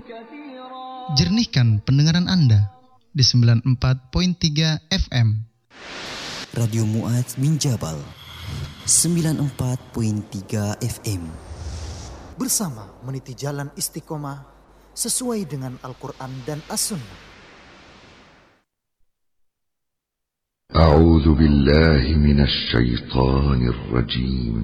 Jernihkan pendengaran Anda di 94.3 FM. Radio Mu'adz bin Jabal 94.3 FM. Bersama meniti jalan istiqomah sesuai dengan Al-Quran dan As-Sunnah. A'udzu billahi minasy syaithanir rajim.